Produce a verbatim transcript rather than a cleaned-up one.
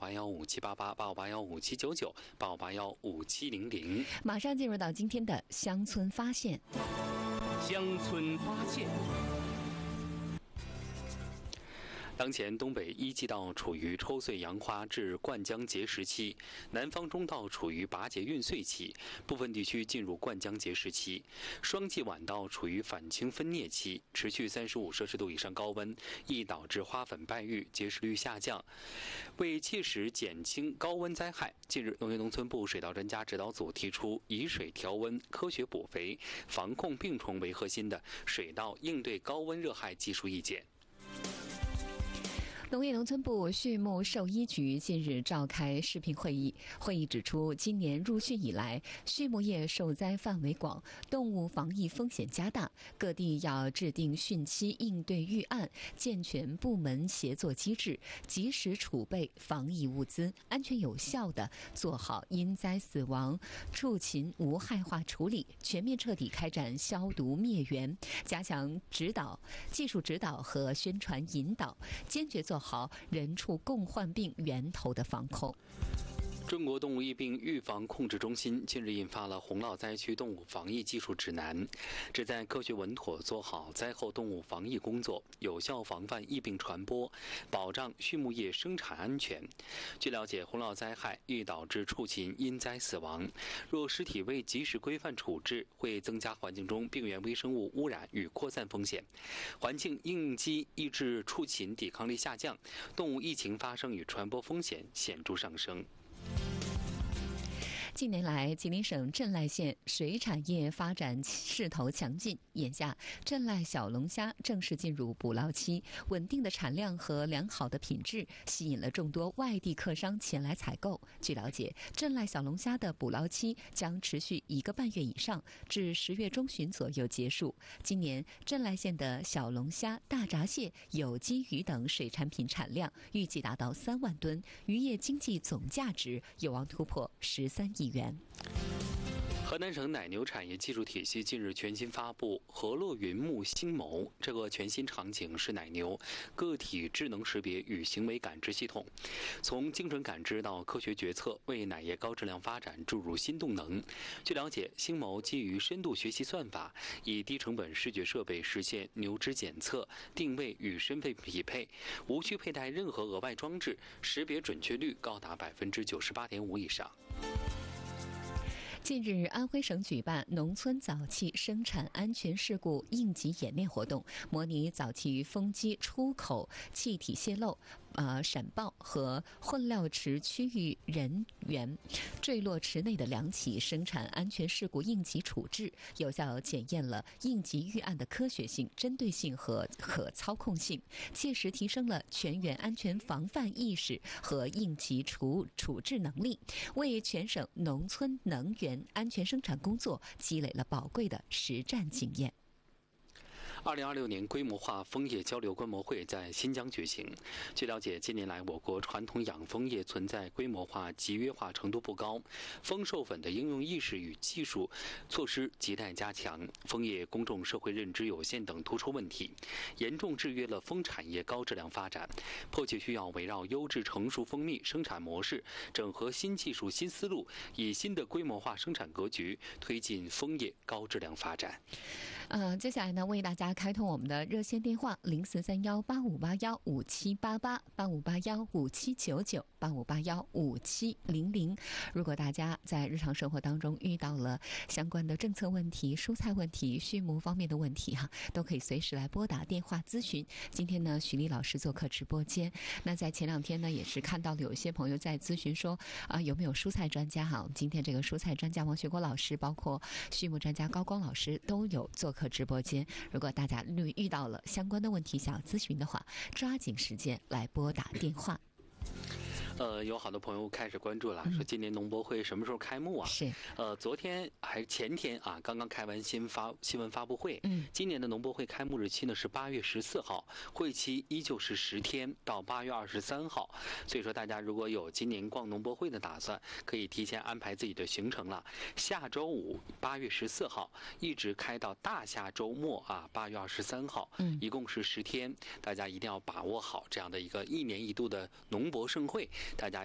八幺五七八八、八五八幺五七九九、八五八幺五七零零。 马上进入到今天的乡村发现。 乡村发现。 当前东北一季稻处于抽穗扬花至灌浆结实期，南方中稻处于拔节孕穗期，部分地区进入灌浆结实期。双季晚稻处于返青分蘖期，持续三十五摄氏度以上高温，易导致花粉败育，结实率下降。为切实减轻高温灾害，近日农业农村部水稻专家指导组提出以水调温、科学补肥、防控病虫为核心的水稻应对高温热害技术意见。 农业农村部畜牧兽医局近日召开视频会议，会议指出，今年入汛以来，畜牧业受灾范围广，动物防疫风险加大，各地要制定汛期应对预案，健全部门协作机制，及时储备防疫物资，安全有效地做好因灾死亡、畜禽无害化处理，全面彻底开展消毒灭源，加强指导、技术指导和宣传引导，坚决做好人畜共患病源头的防控。 中国动物疫病预防控制中心近日印发了洪涝灾区动物防疫技术指南，旨在科学稳妥做好灾后动物防疫工作，有效防范疫病传播，保障畜牧业生产安全。据了解，洪涝灾害易导致畜禽因灾死亡，若尸体未及时规范处置，会增加环境中病原微生物污染与扩散风险，环境应激抑制畜禽抵抗力下降，动物疫情发生与传播风险显著上升。 近年来，吉林省镇赖县水产业发展势头强劲，眼下镇赖小龙虾正式进入捕捞期，稳定的产量和良好的品质吸引了众多外地客商前来采购。据了解，镇赖小龙虾的捕捞期将持续一个半月以上，至十月中旬左右结束。今年镇赖县的小龙虾、大闸蟹、有机鱼等水产品产量预计达到三万吨，渔业经济总价值有望突破十三亿元。 河南省奶牛产业技术体系近日全新发布和乐云木星谋，这个全新场景是奶牛个体智能识别与行为感知系统，从精准感知到科学决策，为奶业高质量发展注入新动能。据了解，星谋基于深度学习算法，以低成本视觉设备实现牛只检测、定位与身份匹配，无需佩戴任何额外装置，识别准确率高达百分之九十八点五以上。 近日，安徽省举办农村早期生产安全事故应急演练活动，模拟早期风机出口气体泄漏、呃闪爆和混料池区域人员坠落池内的两起生产安全事故应急处置，有效检验了应急预案的科学性、针对性和可操控性，切实提升了全员安全防范意识和应急处处置能力，为全省农村能源安全生产工作积累了宝贵的实战经验。 二零二六年规模化枫叶交流观摩会在新疆举行。据了解，近年来我国传统养枫业存在规模化、集约化程度不高，枫授粉的应用意识与技术措施亟待加强，枫叶公众社会认知有限等突出问题，严重制约了枫产业高质量发展，迫切需要围绕优质成熟蜂蜜生产模式，整合新技术新思路，以新的规模化生产格局推进枫叶高质量发展。 呃，接下来呢，为大家开通我们的热线电话零四三幺八五八幺五七八八、八五八幺五七九九、八五八幺五七零零。如果大家在日常生活当中遇到了相关的政策问题、蔬菜问题、畜牧方面的问题哈，都可以随时来拨打电话咨询。今天呢，许丽老师做客直播间。那在前两天呢，也是看到了有一些朋友在咨询说啊、呃，有没有蔬菜专家哈？我们今天这个蔬菜专家王学国老师，包括畜牧专家高光老师都有做客直播间。如果大家遇遇到了相关的问题想要咨询的话，抓紧时间来拨打电话。 呃，有好多朋友开始关注了，说今年农博会什么时候开幕啊？ 是。 呃，昨天还是前天啊，刚刚开完新发新闻发布会。嗯。今年的农博会开幕日期呢是八月十四号，会期依旧是十天到八月二十三号。所以说，大家如果有今年逛农博会的打算，可以提前安排自己的行程了。下周五八月十四号一直开到大下周末啊，八月二十三号。嗯。一共是十天，大家一定要把握好这样的一个一年一度的农博盛会。大家